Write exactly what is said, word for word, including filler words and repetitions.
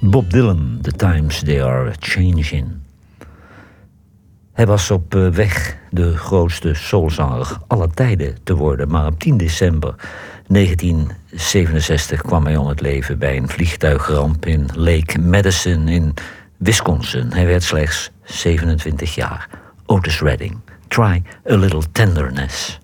Bob Dylan, The Times They Are Changing. Hij was op weg de grootste soulzanger aller tijden te worden, maar op tien december negentien zevenenzestig kwam hij om het leven bij een vliegtuigramp in Lake Madison in Wisconsin. Hij werd slechts zevenentwintig jaar. Otis Redding, Try a Little Tenderness.